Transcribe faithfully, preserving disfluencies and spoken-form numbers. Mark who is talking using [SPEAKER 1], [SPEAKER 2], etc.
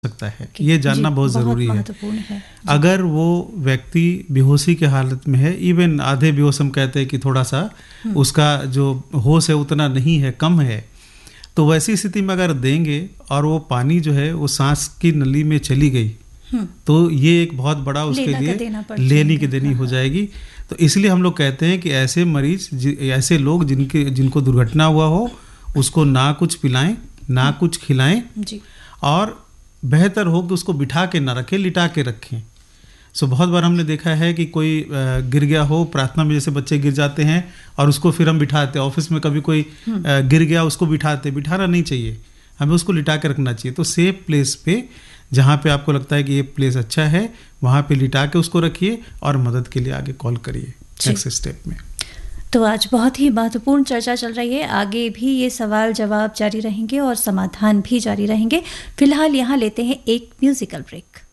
[SPEAKER 1] सकता है, ये जानना बहुत ज़रूरी है।
[SPEAKER 2] है
[SPEAKER 1] अगर वो व्यक्ति बेहोशी के हालत में है, इवन आधे बेहोश हम कहते हैं कि थोड़ा सा उसका जो होश है उतना नहीं है, कम है, तो वैसी स्थिति में अगर देंगे और वो पानी जो है वो सांस की नली में चली गई तो ये एक बहुत बड़ा उसके लिए लेनी की देनी हो जाएगी। तो इसलिए हम लोग कहते हैं कि ऐसे मरीज, ऐसे लोग जिनके जिनको दुर्घटना हुआ हो, उसको ना कुछ पिलाएं ना कुछ खिलाएं
[SPEAKER 2] जी।
[SPEAKER 1] और बेहतर हो कि उसको बिठा के ना रखें, लिटा के रखें। सो बहुत बार हमने देखा है कि कोई गिर गया हो, प्रार्थना में जैसे बच्चे गिर जाते हैं और उसको फिर हम बिठाते, ऑफिस में कभी कोई गिर गया उसको बिठाते, बिठाना नहीं चाहिए, हमें उसको लिटा के रखना चाहिए। तो सेफ प्लेस पे, जहाँ पे आपको लगता है कि ये प्लेस अच्छा है, वहाँ पे लिटा के उसको रखिए और मदद के लिए आगे कॉल करिए नेक्स्ट स्टेप में।
[SPEAKER 2] तो आज बहुत ही महत्वपूर्ण चर्चा चल रही है, आगे भी ये सवाल जवाब जारी रहेंगे और समाधान भी जारी रहेंगे। फिलहाल यहाँ लेते हैं एक म्यूजिकल ब्रेक।